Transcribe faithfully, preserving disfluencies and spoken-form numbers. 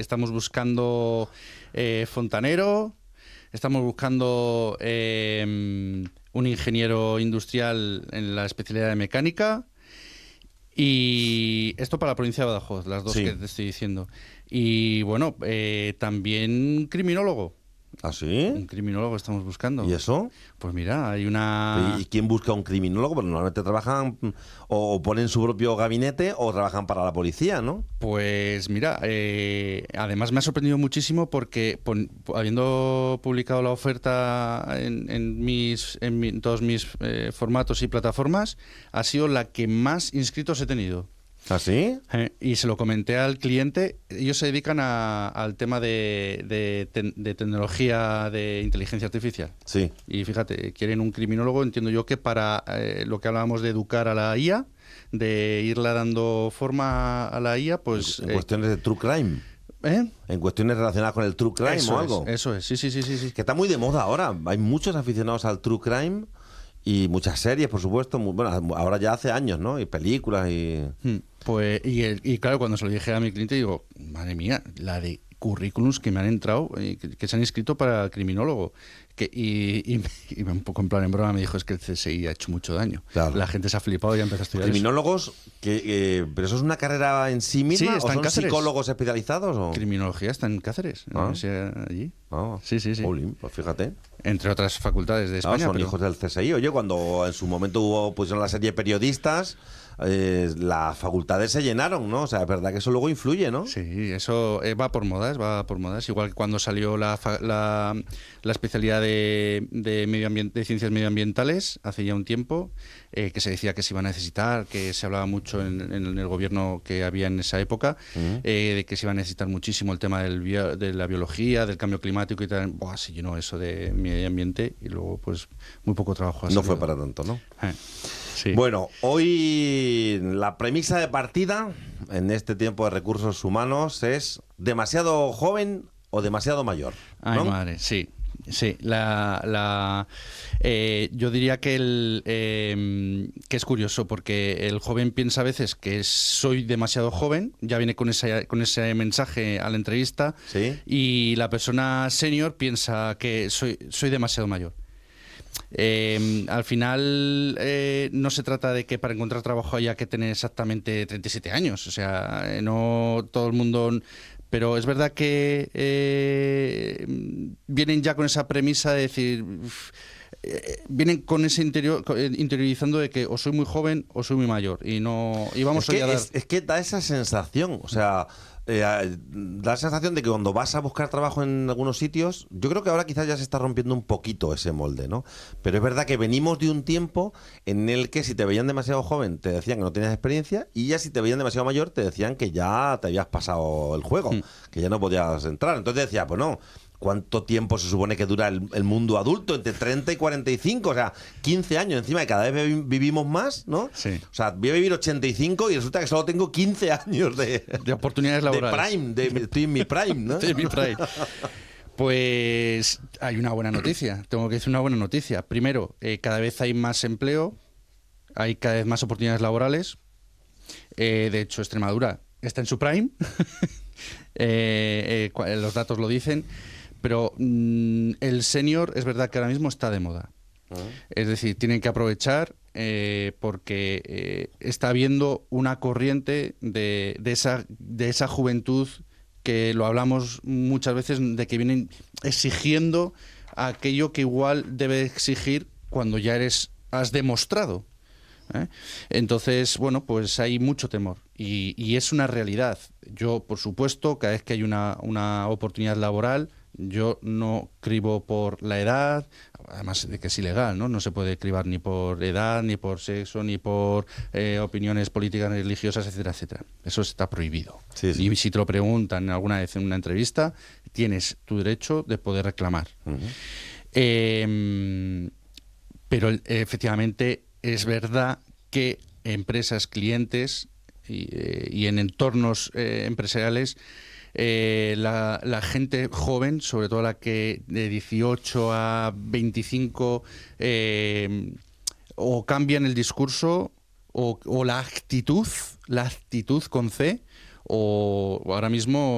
estamos buscando eh, fontanero, estamos buscando eh, un ingeniero industrial en la especialidad de mecánica. Y esto para la provincia de Badajoz, las dos Sí. que te estoy diciendo. Y bueno, eh, también criminólogo. ¿Ah, sí? Un criminólogo estamos buscando. ¿Y eso? Pues mira, hay una... ¿Y quién busca un criminólogo? Porque normalmente trabajan o, o ponen su propio gabinete o trabajan para la policía, ¿no? Pues mira, eh, además me ha sorprendido muchísimo porque pon- habiendo publicado la oferta en, en mis, en, mi- en todos mis eh, formatos y plataformas, ha sido la que más inscritos he tenido. ¿Ah, sí? Eh, y se lo comenté al cliente. Ellos se dedican a- al tema de, de ten- de tecnología de inteligencia artificial. Sí. Y fíjate, quieren un criminólogo, entiendo yo que para eh, lo que hablábamos de educar a la I A, de irla dando forma a la I A, pues... En eh, cuestiones de true crime. ¿eh? En cuestiones relacionadas con el true crime Eso o algo. es, eso es, sí, sí, sí, sí, sí. Que está muy de moda ahora. Hay muchos aficionados al true crime y muchas series, por supuesto. Muy, bueno, ahora ya hace años, ¿no? Y películas y... Hmm, Pues, y, el- y claro, cuando se lo dije a mi cliente, digo, madre mía, la de currículums que me han entrado, eh, que, que se han inscrito para criminólogo. Que, y, y, y un poco en plan en broma me dijo, es que el C S I ha hecho mucho daño. Claro. La gente se ha flipado y ha empezado a estudiar eso. Criminólogos, que, eh, ¿pero eso es una carrera en sí misma? Sí, ¿O está en son Cáceres. psicólogos especializados? O... Criminología está en Cáceres, en la Ah. universidad allí. Ah, Sí, sí, sí. jolín, pues fíjate. Entre otras facultades de Ah, España. son pero- hijos del C S I. Oye, cuando en su momento hubo pusieron la serie Periodistas, eh, las facultades se llenaron, ¿no? O sea, es verdad que eso luego influye, ¿no? Sí, eso eh, va por modas, va por modas. Igual que cuando salió la, fa- la, la especialidad de, de, medio ambiente, de ciencias medioambientales, hace ya un tiempo, eh, que se decía que se iba a necesitar, que se hablaba mucho en, en el gobierno que había en esa época, Ujú. eh, de que se iba a necesitar muchísimo el tema del bio- de la biología, del cambio climático y tal. Buah, se llenó eso de medio ambiente y luego, pues, muy poco trabajo. ha No salido. fue para tanto, ¿no? Eh, sí. Bueno, hoy la premisa de partida en este tiempo de recursos humanos es demasiado joven o demasiado mayor, Ay, ¿no? madre, sí. Sí, la, la, eh, yo diría que, el, eh, que es curioso porque el joven piensa a veces que soy demasiado joven, ya viene con ese, con ese mensaje a la entrevista, Sí. y la persona senior piensa que soy, soy demasiado mayor. Eh, al final eh, no se trata de que para encontrar trabajo haya que tener exactamente treinta y siete años, o sea, eh, no todo el mundo... Pero es verdad que eh, vienen ya con esa premisa de decir, uf, eh, vienen con ese interior, co- eh, interiorizando de que o soy muy joven o soy muy mayor y no y vamos Es que, a dar... es, es que da esa sensación, o sea, eh, da la sensación de que cuando vas a buscar trabajo en algunos sitios, yo creo que ahora quizás ya se está rompiendo un poquito ese molde, ¿no? Pero es verdad que venimos de un tiempo en el que si te veían demasiado joven te decían que no tenías experiencia y ya si te veían demasiado mayor te decían que ya te habías pasado el juego, Mm. que ya no podías entrar. Entonces decía, pues no, ¿cuánto tiempo se supone que dura el, el mundo adulto? Entre treinta y cuarenta y cinco, o sea, quince años. Encima, que cada vez vi- vivimos más, ¿no? Sí. O sea, voy a vivir ochenta y cinco y resulta que solo tengo quince años de, de oportunidades de laborales. prime, de, estoy en mi prime, ¿no? De mi prime. Pues hay una buena noticia, tengo que decir una buena noticia. Primero, eh, cada vez hay más empleo, hay cada vez más oportunidades laborales. Eh, de hecho, Extremadura está en su prime. Eh, eh, cua- los datos lo dicen. Pero mm, el senior es verdad que ahora mismo está de moda. Es decir, tienen que aprovechar eh, porque eh, está habiendo una corriente de, de, esa, de esa juventud que lo hablamos muchas veces, de que vienen exigiendo aquello que igual debe exigir cuando ya eres has demostrado. ¿eh? Entonces, bueno, pues hay mucho temor y, y es una realidad. Yo, por supuesto, cada vez que hay una, una oportunidad laboral, yo no cribo por la edad, además de que es ilegal, ¿no? No se puede cribar ni por edad, ni por sexo, ni por eh, opiniones políticas, religiosas, etcétera, etcétera. Eso está prohibido. Sí, sí. Y si te lo preguntan alguna vez en una entrevista, tienes tu derecho de poder reclamar. Ujú. Eh, pero eh, efectivamente es verdad que empresas, clientes y, eh, y en entornos eh, empresariales, eh, la, la gente joven, sobre todo la que de dieciocho a veinticinco, eh, o cambian el discurso o, o la actitud, la actitud con C, o, o ahora mismo